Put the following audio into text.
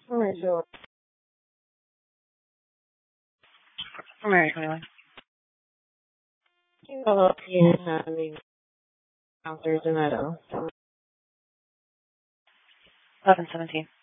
Alright, so Alright, 21. you go up in the counters in Idaho. 11:17.